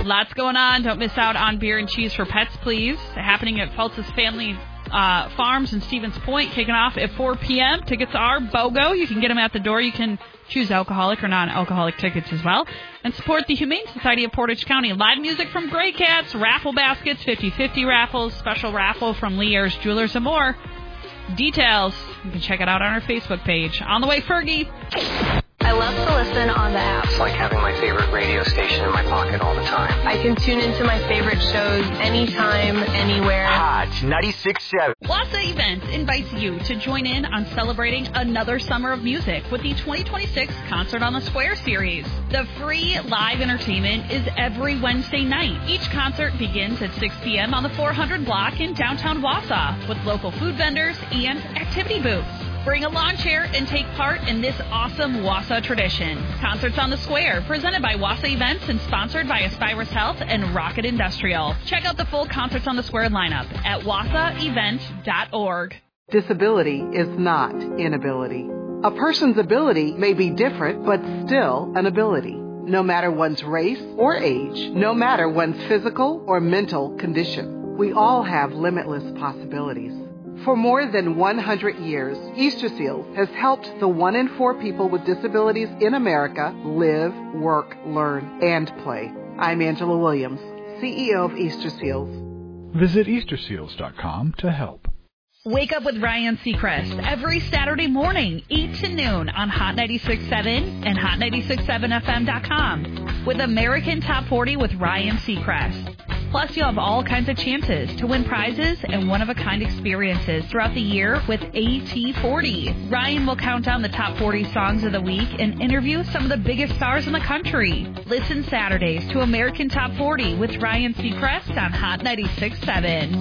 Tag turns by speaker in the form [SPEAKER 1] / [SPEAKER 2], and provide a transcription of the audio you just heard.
[SPEAKER 1] Lots going on. Don't miss out on Beer and Cheese for Pets, please. Happening at Fultz's Family Farms in Stevens Point, kicking off at 4 p.m. Tickets are BOGO. You can get them at the door. You can choose alcoholic or non-alcoholic tickets as well. And support the Humane Society of Portage County. Live music from Grey Cats, raffle baskets, 50/50 raffles, special raffle from Lee Ayers Jewelers, and more. Details, you can check it out on our Facebook page. On the way, Fergie.
[SPEAKER 2] I love to listen on the app.
[SPEAKER 3] It's like having my favorite radio station in my pocket all the time.
[SPEAKER 2] I can tune into my favorite shows anytime, anywhere.
[SPEAKER 4] Hot 96.7.
[SPEAKER 1] Wassa Events invites you to join in on celebrating another summer of music with the 2026 Concert on the Square series. The free live entertainment is every Wednesday night. Each concert begins at 6 p.m. on the 400 block in downtown Wassa with local food vendors and activity booths. Bring a lawn chair and take part in this awesome Wassa tradition. Concerts on the Square, presented by Wassa Events and sponsored by Aspirus Health and Rocket Industrial. Check out the full Concerts on the Square lineup at wassaevent.org.
[SPEAKER 5] Disability is not inability. A person's ability may be different, but still an ability. No matter one's race or age, no matter one's physical or mental condition, we all have limitless possibilities. For more than 100 years, Easter Seals has helped the 1 in 4 people with disabilities in America live, work, learn, and play. I'm Angela Williams, CEO of Easter Seals.
[SPEAKER 6] Visit easterseals.com to help.
[SPEAKER 1] Wake up with Ryan Seacrest every Saturday morning, 8 to noon on Hot 96.7 and Hot967FM.com with American Top 40 with Ryan Seacrest. Plus, you'll have all kinds of chances to win prizes and one-of-a-kind experiences throughout the year with AT40. Ryan will count down the top 40 songs of the week and interview some of the biggest stars in the country. Listen Saturdays to American Top 40 with Ryan Seacrest on Hot 96.7.